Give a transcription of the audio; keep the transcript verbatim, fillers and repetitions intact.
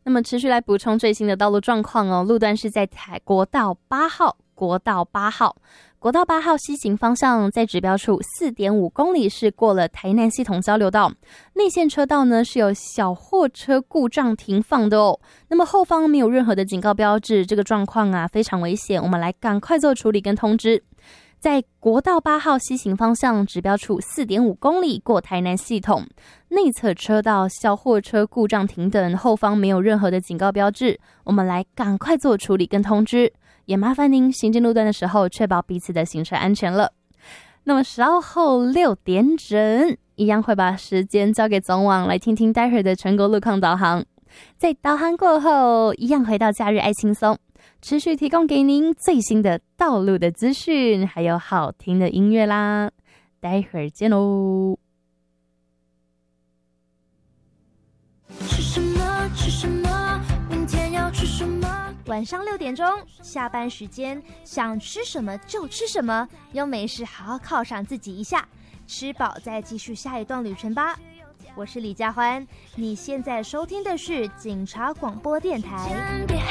那么持续来补充最新的道路状况哦，路段是在台国道八号，国道八号。国道八号西行方向，在指标处 四点五公里是过了台南系统交流道，内线车道呢是有小货车故障停放的哦。那么后方没有任何的警告标志，这个状况啊非常危险，我们来赶快做处理跟通知。在国道八号西行方向，指标处 四点五公里过台南系统，内侧车道小货车故障停等，后方没有任何的警告标志，我们来赶快做处理跟通知。也麻烦您行进路段的时候，确保彼此的行车安全了。那么稍后六点整，一样会把时间交给总网，来听听待会儿的全国路况导航。在导航过后，一样回到假日爱轻松，持续提供给您最新的道路的资讯，还有好听的音乐啦。待会儿见喽。 吃什么？吃什么？明天要吃什么？晚上六点钟，下班时间，想吃什么就吃什么，用美食好好犒赏自己一下，吃饱再继续下一段旅程吧。我是李佳欢，你现在收听的是警察广播电台。